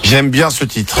J'aime bien ce titre.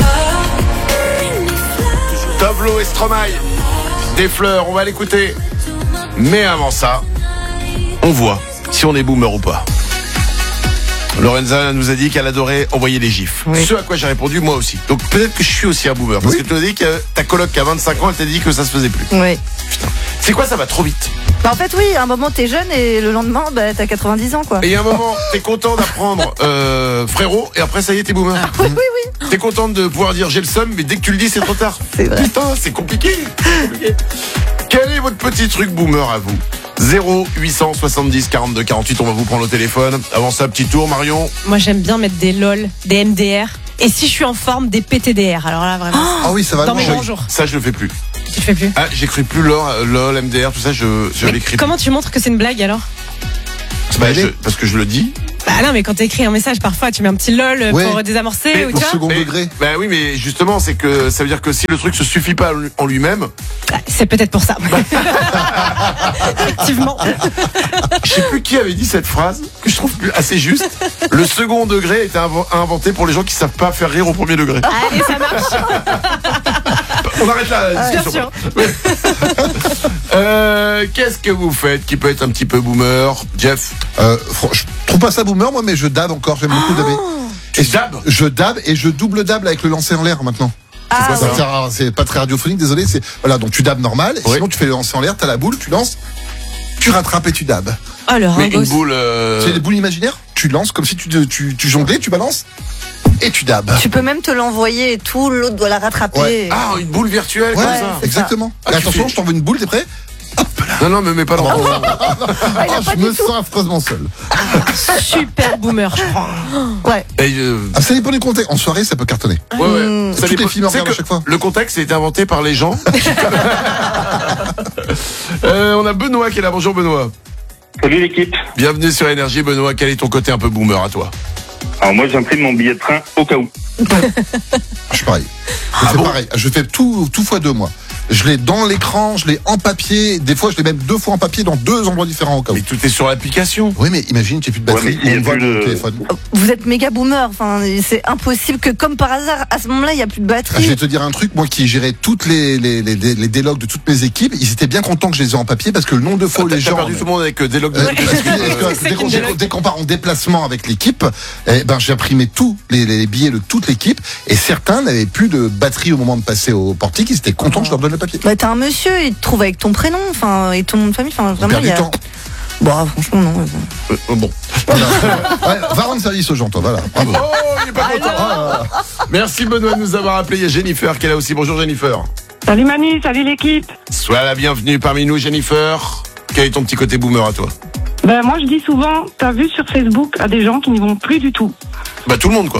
Tove Lo et Stromae, Des fleurs, on va l'écouter. Mais avant ça, on voit si on est boomer ou pas. Lorenza nous a dit qu'elle adorait envoyer des gifs. Oui. Ce à quoi j'ai répondu, moi aussi. Donc peut-être que je suis aussi un boomer. Parce que tu nous as dit que ta coloc qui a 25 ans, elle t'a dit que ça se faisait plus. Oui. Putain. C'est quoi, ça va trop vite. Bah en fait oui, à un moment t'es jeune et le lendemain t'as 90 ans quoi. Et il y a un moment, t'es content d'apprendre frérot, et après ça y est, t'es boomer. Oui. T'es contente de pouvoir dire j'ai le seum, mais dès que tu le dis c'est trop tard. C'est vrai. Putain, c'est compliqué. Quel est votre petit truc boomer à vous? 0870 42 48, on va vous prendre au téléphone. Avant ça, petit tour, Marion. Moi j'aime bien mettre des LOL, des MDR. Et si je suis en forme, des PTDR. Alors là vraiment. Ah oui, ça va. Dans mes bons jours. Ça, je le fais plus. Tu le fais plus. Ah, j'écris plus LOL, MDR, tout ça, je l'écris. Comment tu montres que c'est une blague alors? Parce que je le dis. Bah non, mais quand t'écris un message, parfois tu mets un petit LOL pour désamorcer. Mais ou pour tu vois second degré. Bah oui, mais justement, c'est que ça veut dire que si le truc se suffit pas en lui-même. C'est peut-être pour ça. Effectivement. Je sais plus qui avait dit cette phrase, que je trouve assez juste. Le second degré a été inventé pour les gens qui savent pas faire rire au premier degré. Allez, ça marche. On arrête là. Bien sûr. Qu'est-ce que vous faites qui peut être un petit peu boomer, Jeff? Je trouve pas ça boomer, moi, mais je dab encore. J'aime beaucoup dabber. Tu dabs? Je dab et je double dab avec le lancer en l'air maintenant. Ah, Ça sert à- c'est pas très radiophonique, désolé. Voilà, donc tu dabs normal. Et sinon, tu fais le lancer en l'air, t'as la boule, tu lances, tu rattrapes et tu dabs. Oh, le Mais une ringos. boule. C'est des boules imaginaires. Tu lances comme si tu jonglais, tu balances et tu dabs. Tu peux même te l'envoyer et tout, l'autre doit la rattraper. Ouais. Ah, une boule virtuelle Ouais, comme ça. exactement. Ah, Et tu attention, fais- je t'envoie une boule, t'es prêt? Non, me mets pas dans Je me sens affreusement seul. Super boomer, je crois. Ouais. Ça dépend du contexte. En soirée, ça peut cartonner. Ouais. Ça Toutes les dépend- filles me tu sais regardent que à chaque fois. Le contexte a été inventé par les gens. On a Benoît qui est là. Bonjour Benoît. Salut l'équipe. Bienvenue sur Énergie. Benoît, quel est ton côté un peu boomer à toi? Alors moi j'imprime mon billet de train au cas où. Je suis pareil. Je fais pareil. Je fais tout fois 2 mois. Je l'ai dans l'écran, je l'ai en papier. Des fois, je l'ai même 2 fois en papier dans 2 endroits différents au cas où. Mais tout est sur l'application. Oui, mais imagine, j'ai plus de batterie. Ouais, mais il y a on voit plus le de- téléphone. Vous êtes méga boomer, enfin c'est impossible que comme par hasard à ce moment-là il y a plus de Je batterie. vais te dire un truc, moi qui gérais toutes les délogs de toutes mes équipes, ils étaient bien contents que je les ai en papier parce que le nombre de fois où les T'as gens... perdu tout le monde avec des logs de... Parce que C'est dès qui me délogue. dès qu'on part en déplacement avec l'équipe, j'ai imprimé tous les billets de toute l'équipe et certains n'avaient plus de batterie au moment de passer au portique, ils étaient contents que je leur donne le papier. Bah t'as un monsieur, il te trouve avec ton prénom, enfin et ton nom de famille, enfin On vraiment perd il y du a. temps. Bon franchement non. Bon. Voilà. Ouais, va rendre service aux gens, toi, voilà. Bravo. Oh, il est pas content. Merci Benoît de nous avoir appelé. Il y a Jennifer qui est là aussi. Bonjour Jennifer. Salut Manu, salut l'équipe. Sois la bienvenue parmi nous Jennifer. Quel est ton petit côté boomer à toi? Ben moi je dis souvent, t'as vu sur Facebook à des gens qui n'y vont plus du tout. Bah tout le monde quoi.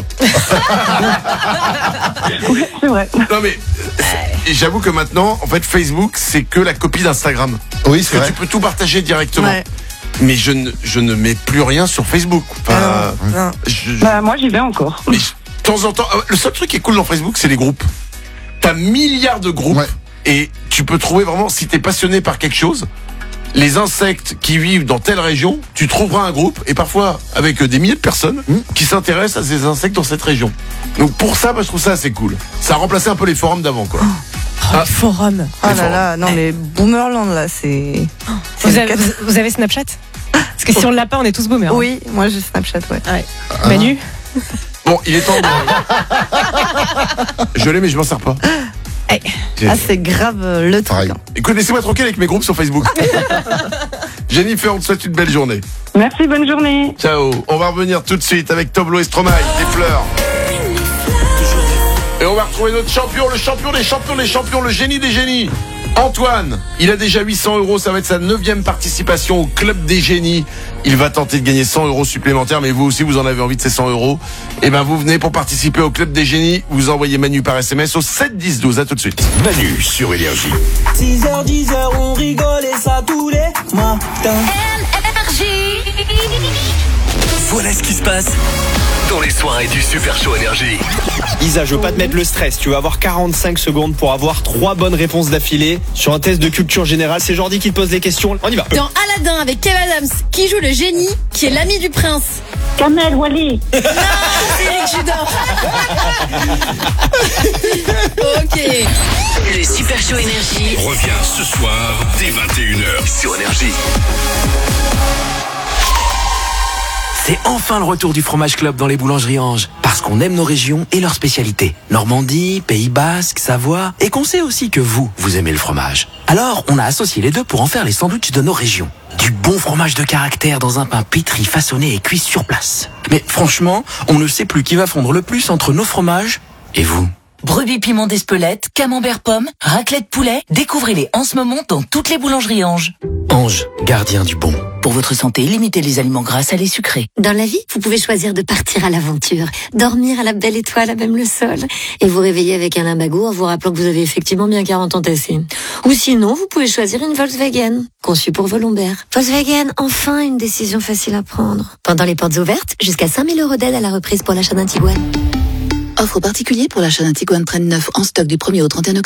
Ouais, c'est vrai. Non mais j'avoue que maintenant en fait Facebook c'est que la copie d'Instagram. Oui, Parce c'est que vrai. tu peux tout partager directement. Ouais. Mais je ne mets plus rien sur Facebook. Enfin, Non. Bah moi j'y vais encore. mais de temps en temps, le seul truc qui est cool dans Facebook, c'est les groupes. T'as milliards de groupes Ouais. et tu peux trouver vraiment, si t'es passionné par quelque chose, les insectes qui vivent dans telle région, tu trouveras un groupe et parfois avec des milliers de personnes qui s'intéressent à ces insectes dans cette région. Donc pour ça, moi, je trouve ça assez cool. Ça a remplacé un peu les forums d'avant, quoi. Oh, le forum. Oh là là, non mais boomerland là c'est. Vous avez Snapchat? Parce que si on l'a pas, on est tous boomers. Oui, moi j'ai Snapchat, ouais. Ouais. Manu? Bon, il est temps de... Je l'ai, mais je m'en sers pas. Hey. Ah c'est grave le truc. Pareil. hein. Écoute, laissez-moi tranquille avec mes groupes sur Facebook. Jennifer, on te souhaite une belle journée. Merci, bonne journée. Ciao. On va revenir tout de suite avec Tove Lo et Stromae, Des fleurs. Et on va retrouver notre champion, le champion des champions des champions, le génie des génies. Antoine, il a déjà 800 €, ça va être sa 9e participation au Club des Génies. Il va tenter de gagner 100 € supplémentaires, mais vous aussi vous en avez envie de ces 100 €. Et ben vous venez pour participer au Club des Génies, vous envoyez Manu par SMS au 7 10 12, à tout de suite. Manu sur Énergie. 6h, 10h, on rigole et ça tous les matins. Voilà ce qui se passe dans les soirées du Super Show Énergie. Isa, je veux pas te mettre le stress. Tu vas avoir 45 secondes pour avoir 3 bonnes réponses d'affilée sur un test de culture générale. C'est Jordi qui te pose les questions. On y va. Dans Aladdin avec Kev Adams, qui joue le génie, qui est l'ami du prince? Kamel Wally. Non, c'est Eric Judor. Ok. Le Super Show Énergie Reviens ce soir dès 21h sur Énergie. C'est enfin le retour du Fromage Club dans les boulangeries Ange. Parce qu'on aime nos régions et leurs spécialités. Normandie, Pays Basque, Savoie. Et qu'on sait aussi que vous aimez le fromage. Alors, on a associé les deux pour en faire les sandwichs de nos régions. Du bon fromage de caractère dans un pain pétri, façonné et cuit sur place. Mais franchement, on ne sait plus qui va fondre le plus entre nos fromages et vous. Brebis piment d'Espelette, camembert pomme, raclette poulet. Découvrez-les en ce moment dans toutes les boulangeries Ange. Ange, gardien du bon. Pour votre santé, limitez les aliments gras, salés, sucrés. Dans la vie, vous pouvez choisir de partir à l'aventure, dormir à la belle étoile, à même le sol, et vous réveiller avec un limbago en vous rappelant que vous avez effectivement bien 40 ans tassés. Ou sinon, vous pouvez choisir une Volkswagen, conçue pour vos lombaires. Volkswagen, enfin une décision facile à prendre. Pendant les portes ouvertes, jusqu'à 5 000 € d'aide à la reprise pour l'achat d'un Tiguan. Offre particulier pour l'achat d'un Tiguan Trail 9 en stock du 1er au 31 octobre.